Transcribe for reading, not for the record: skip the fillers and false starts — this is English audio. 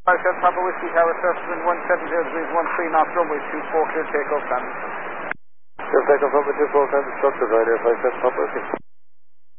5 Papa Whiskey Tower, surface wind 170 degrees, 13 knots, runway 24, clear takeoff, landing. Clear takeoff, runway 24, landing, structure right here, 5 Papa Whiskey.